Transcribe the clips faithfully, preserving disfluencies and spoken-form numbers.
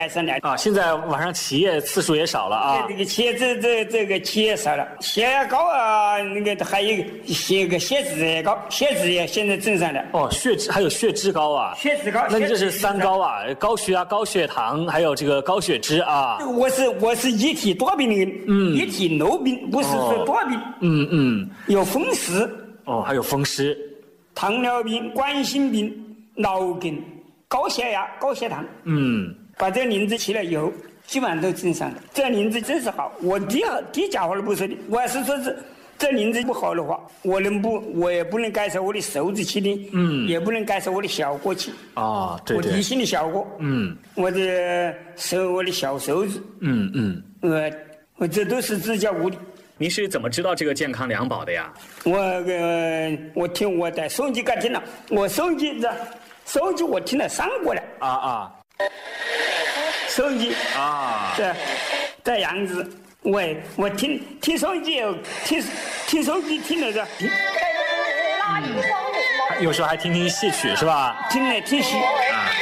改善了啊。现在晚上起夜次数也少了啊。 这个起夜这这这个起夜少了，血压高啊，那个还有一个血个血脂也高，血脂也现在正常了。 哦，血脂还有血脂高啊？ 血脂高， 那你这是三高啊，高血压、高血糖，还有这个高血脂啊。 我是我是一体多病的人，嗯，一体瘘病，不是说多病。 嗯嗯， 有风湿。 哦，还有风湿。 糖尿病、冠心病、脑梗、高血压、高血糖。 嗯， 把这个名字起来以后，基本上都正常的。这个名字真是好，我低低家伙都不说的。我要是说是这名字不好的话，我能不我也不能改善我的手指起的，嗯，也不能改善我的效果起。 啊，对对。 我地心的效果，嗯，我的手我的小手指， 嗯嗯， 呃，我这都是自家无的。 您是怎么知道这个健康两宝的呀？ 我呃，我听我在手机刚听了，我手机这手机我听了三过了。 啊啊， 手机啊， 这这样子，我我听听手机，听听手机听了这， 嗯，有时候还听听戏曲是吧？ 听来听戏。啊。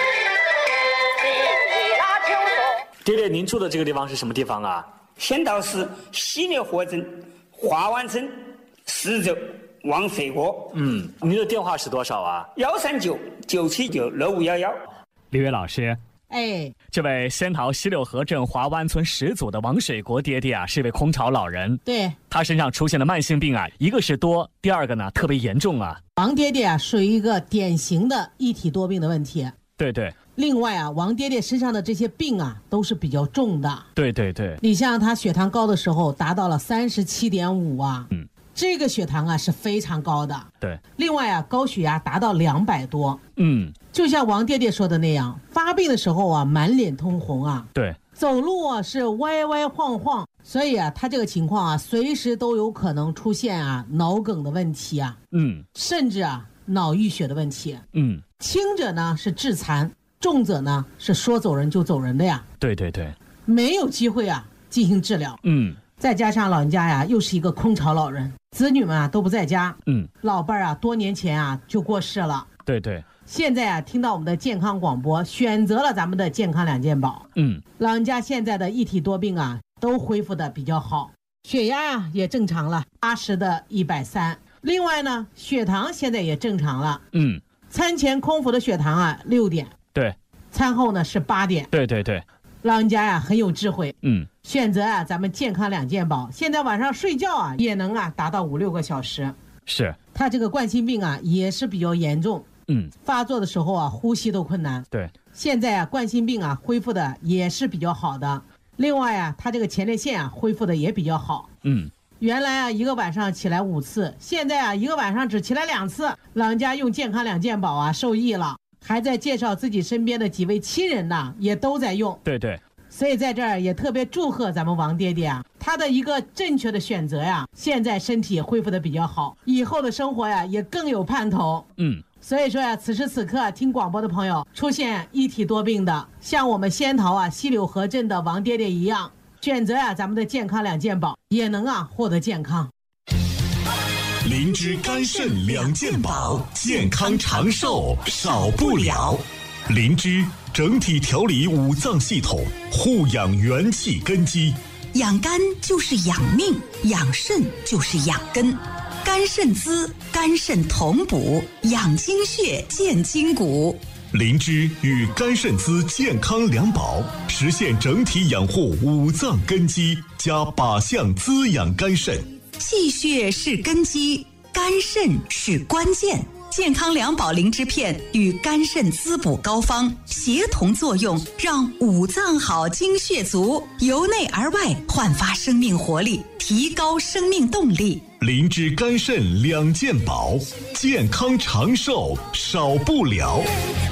爹爹，您住的这个地方是什么地方啊？ 仙桃市西柳河镇华湾村十走王水国。 嗯，您的电话是多少啊？ 幺三九九七九六五幺幺。 李伟老师， 哎， 这位仙桃西柳河镇华湾村始祖的王水国爹爹啊，是一位空巢老人。 对， 他身上出现的慢性病啊，一个是多，第二个呢特别严重啊。 王爹爹啊，属于一个典型的一体多病的问题。 对对。 另外啊，王爹爹身上的这些病啊，都是比较重的。 对对对。 你像他血糖高的时候达到了三十七点五啊， 嗯， 这个血糖啊是非常高的。 对。 另外啊，高血压达到两百多。 嗯。 就像王爹爹说的那样，发病的时候啊，满脸通红啊。 对。 走路啊是歪歪晃晃，所以啊，他这个情况啊，随时都有可能出现啊脑梗的问题啊。 嗯。 甚至啊脑溢血的问题。 嗯。 轻者呢是致残。重者呢是说走人就走人的呀。 对对对， 没有机会啊进行治疗。 嗯， 再加上老人家呀又是一个空巢老人，子女们啊都不在家。 嗯， 老伴儿啊多年前啊就过世了。 对对。 现在啊听到我们的健康广播，选择了咱们的健康两件宝。 嗯， 老人家现在的一体多病啊都恢复的比较好，血压啊也正常了，八十的一百三。另外呢，血糖现在也正常了。 嗯， 餐前空腹的血糖啊六点。 对， 餐后呢是八点。 对对对， 老人家呀很有智慧， 嗯， 选择啊咱们健康两件宝，现在晚上睡觉啊也能啊达到五六个小时。 是， 他这个冠心病啊也是比较严重， 嗯， 发作的时候啊呼吸都困难。 对， 现在啊冠心病啊恢复的也是比较好的。另外啊他这个前列腺啊恢复的也比较好， 嗯。 原来啊一个晚上起来五次，现在啊一个晚上只起来两次。老人家用健康两件宝啊受益了。还在介绍自己身边的几位亲人呢，也都在用。 对对， 所以在这儿也特别祝贺咱们王爹爹啊，他的一个正确的选择呀，现在身体恢复的比较好，以后的生活呀也更有盼头。 嗯， 所以说呀，此时此刻听广播的朋友，出现一体多病的，像我们仙桃啊西柳河镇的王爹爹一样，选择呀咱们的健康两件宝，也能啊获得健康。 灵芝肝肾两件宝，健康长寿少不了。灵芝整体调理五脏系统，护养元气根基。 养肝就是养命，养肾就是养根。肝肾滋，肝肾同补，养精血，健筋骨。 灵芝与肝肾滋健康两宝，实现整体养护五脏根基，加靶向滋养肝肾。 气血是根基，肝肾是关键。健康两宝灵芝片与肝肾滋补膏方协同作用，让五脏好、精血足，由内而外焕发生命活力，提高生命动力。 灵芝肝肾两件宝，健康长寿少不了。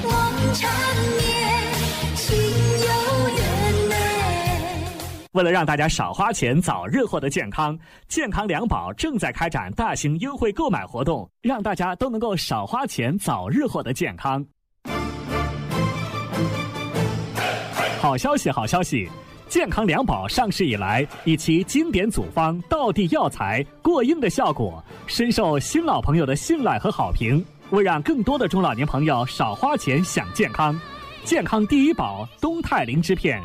为了让大家少花钱，早日获得健康，健康两宝正在开展大型优惠购买活动，让大家都能够少花钱，早日获得健康。好消息，好消息！健康两宝上市以来，以其经典组方、道地药材、过硬的效果，深受新老朋友的信赖和好评。为让更多的中老年朋友少花钱享健康，健康第一宝东泰灵芝片